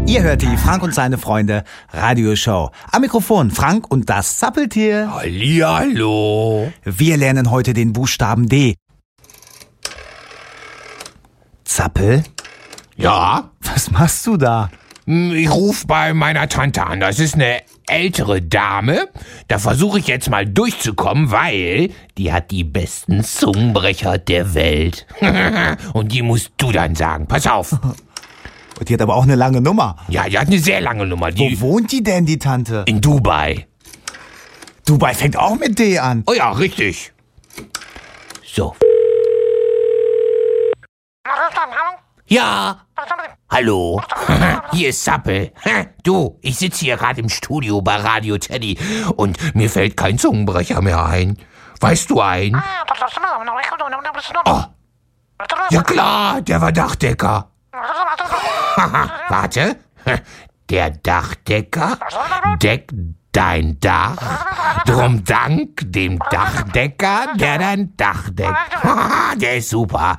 Ihr hört die Frank und seine Freunde Radioshow. Am Mikrofon Frank und das Zappeltier. Hallihallo. Wir lernen heute den Buchstaben D. Zappel? Ja? Was machst du da? Ich rufe bei meiner Tante an. Das ist eine ältere Dame. Da versuche ich jetzt mal durchzukommen, weil die hat die besten Zungenbrecher der Welt. Und die musst du dann sagen. Pass auf. Und die hat aber auch eine lange Nummer. Ja, die hat eine sehr lange Nummer. Wo wohnt die denn, die Tante? In Dubai. Dubai fängt auch mit D an. Oh ja, richtig. So. Ja. Hallo. Hier ist Zappel. Du, ich sitze hier gerade im Studio bei Radio Teddy und mir fällt kein Zungenbrecher mehr ein. Weißt du ein? Oh. Ja klar, der war Dachdecker. Warte. Der Dachdecker deckt dein Dach, drum dank dem Dachdecker, der dein Dach deckt. Der ist super.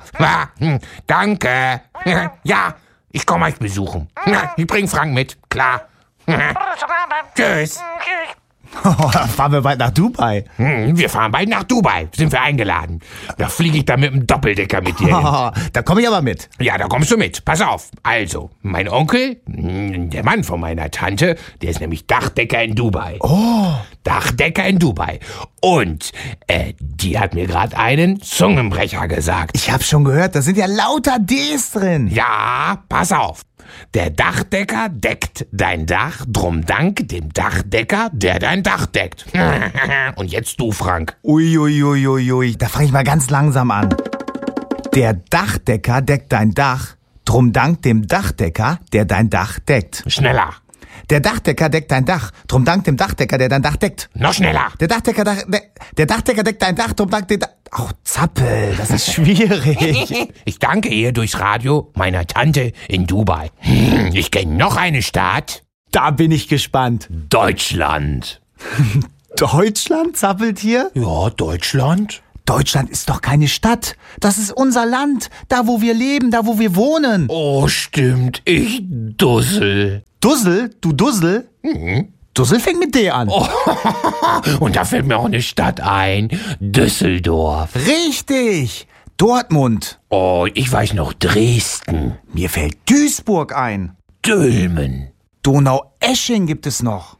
Danke. Ja, ich komme euch besuchen. Ich bring Frank mit, klar. Tschüss. Dann fahren wir bald nach Dubai. Wir fahren bald nach Dubai, sind wir eingeladen. Da fliege ich dann mit dem Doppeldecker mit dir hin. Da komme ich aber mit. Ja, da kommst du mit. Pass auf. Also, mein Onkel, der Mann von meiner Tante, der ist nämlich Dachdecker in Dubai. Oh. Dachdecker in Dubai. Und die hat mir gerade einen Zungenbrecher gesagt. Ich hab schon gehört, da sind ja lauter Ds drin. Ja, pass auf. Der Dachdecker deckt dein Dach, drum dank dem Dachdecker, der dein Dach deckt. Und jetzt du, Frank. Uiuiuiui, da fange ich mal ganz langsam an. Der Dachdecker deckt dein Dach, drum dank dem Dachdecker, der dein Dach deckt. Schneller. Der Dachdecker deckt dein Dach, drum dank dem Dachdecker, der dein Dach deckt. Noch schneller. Der Dachdecker deckt dein Dach, drum dank dem Zappel, das ist schwierig. Ich danke ihr durchs Radio meiner Tante in Dubai. Ich kenne noch eine Stadt. Da bin ich gespannt. Deutschland. Deutschland, Zappeltier? Ja, Deutschland. Deutschland ist doch keine Stadt. Das ist unser Land. Da, wo wir leben, da, wo wir wohnen. Oh, stimmt. Ich Dussel. Dussel? Du Dussel? Dussel fängt mit D an. Oh, und da fällt mir auch eine Stadt ein. Düsseldorf. Richtig. Dortmund. Oh, ich weiß noch Dresden. Mir fällt Duisburg ein. Dülmen. Donaueschingen gibt es noch.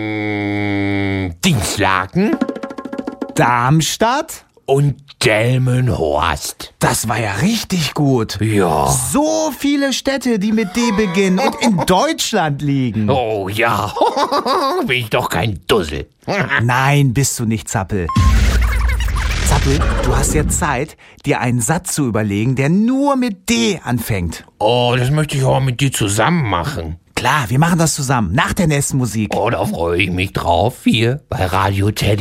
Dinslaken. Darmstadt. Und Delmenhorst. Das war ja richtig gut. Ja. So viele Städte, die mit D beginnen und in Deutschland liegen. Oh ja, bin ich doch kein Dussel. Nein, bist du nicht, Zappel. Zappel, du hast jetzt Zeit, dir einen Satz zu überlegen, der nur mit D anfängt. Oh, das möchte ich auch mit dir zusammen machen. Klar, wir machen das zusammen, nach der nächsten Musik. Oh, da freue ich mich drauf, hier bei Radio Teddy.